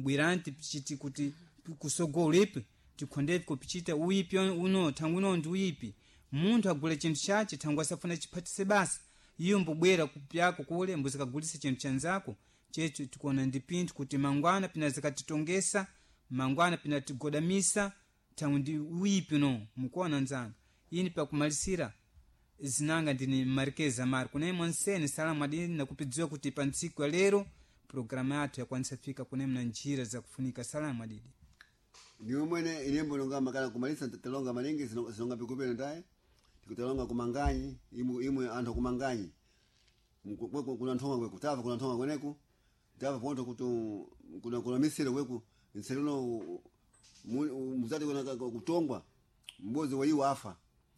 bwiranti pichiti kuti kusogolepe tikhondepe kupichita uipi uno tangu uno ndi uipi munthu agule chinthu chache tangu asafuna chiphatise basi iyo mbobwera kupyako kule mbuzikagulisa chinthu chanzako checho tikuona ndi pinthu kuti mangwana pina zikatitongesa mangwana pina tigodamisa tangu ndi uipi no mukuona nzanga ini pa kumalisira zinanga ndini Marqueza Marco naye monsene salamu adini nakupidziwa kuti pa ntsiku ya lero programa yathu yakwanisa fika kunemu na njira za kufunika salamu adidi niwe mwene inembo longa makala kumalisa talonga maningi zinonga pikupena ndaye tikutalonga kumanganyi imwe anthu kumanganyi kuna nthonga kweku tava kuna nthonga kweneku tava ponto kuti kuna misere kweku nselino muzati kuna kutongwa mbozi wa iwo afa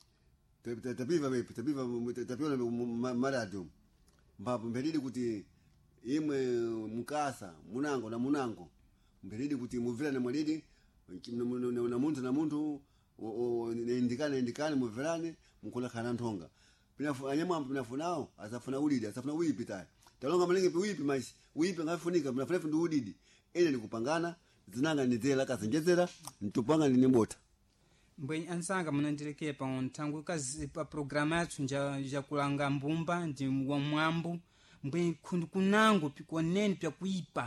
tapiva maradium mpapo mpelidi kuti imwe mukasa munango na munango mpelidi kuti muvilane mwalidi na muntu ndikane muvilane mukula kana nthonga anyamwambo pinafunao asafuna ulidi asafuna uipi tayi talonga malingi pi uipi maisi uipi ngafunika pinafunefu ndi ulidi ene nikupangana zinanga nizela kazenjezera ntupanga ninibota mbwenye ansanga munandirekeye pa tangu kazi pa programa yathu nja kulanga mbumba ndi wa mwambu mbwenye kunango pikoneni pya kuipa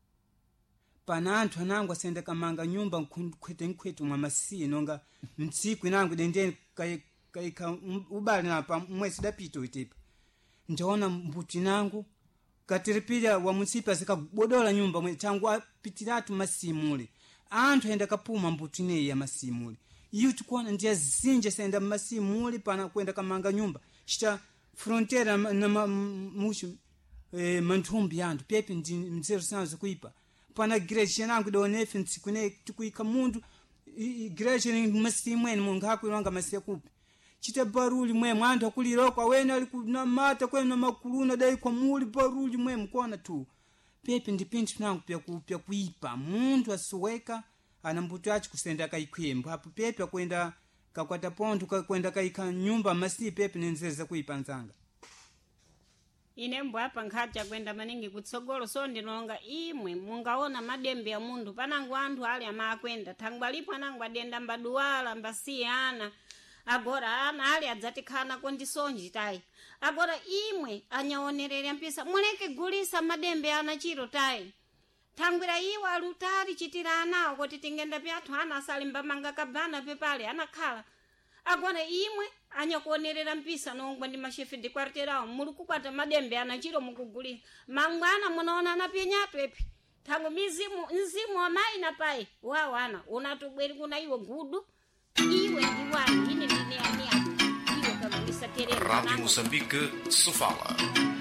pana anthu anango asenda kamanga nyumba nkhwete mwa masiye nonga mtsiku inango dendeni kaika ubali na pa mwezi dapito itipa njaona mbuti nangu katiripira wa musipa zikabodola nyumba mwe tangu apitiratu masimuli anthu enda kapuma mbuti ne ya masimuli iyo tukuona ndia zinje senda masimuli pana kwenda kamanga nyumba chita frontiera na mushu manthumbi yandu pepe ndi mzero sanzo kuipa pana igreja nangu donefe nsikune tukuika mundu igreja ni masimweni munga hakulanga masiya kupi chita baruli mwe mwandu akuliroko awene ali kunamata kwena makuluna dai kwa muli baruli mwe mkona tu pepe ndi pintu nangu pya kuipa mundu asuweka ana mbuto yachi kusenda kaikwembo hapo pepe kwenda kakwata pontu kwenda kaika nyumba masi pepe nenzeza kuipa nzanga inembo hapa nkhacha kwenda maningi kutsogolo so ndinonga imwe mungaona madembe ya mundu panangu anthu ali amakwenda thangwalipo anangu adenda mbaduwala mbasiyana agora ana ali adzatikana kondisonji tayi agora imwe anyaonerera mpisa muleke gulisa madembe ana chiro tayi thangwira iwa alutali chitira anawo kuti tingenda pyathu ana asalimba manga kabana pepale anakhala agora imwe anyakuonerera mpisa nongwa ndi mashefi ndi kwarterawo muli kukwata madembe ana chiro mukugulisa mangwana munaona anapyenyatu epi thangu mzimu wa mayi na pai wawana unatubweri kuna iwe gudu iwe ndiwani ine ndine ania iwe kagulisa terena Rádio Moçambique se fala.